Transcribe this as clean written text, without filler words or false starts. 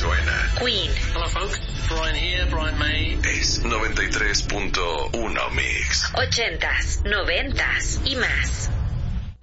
suena. Queen. Hello folks, Brian here, Brian May. Es 93.1 Mix. 80s, 90s y más.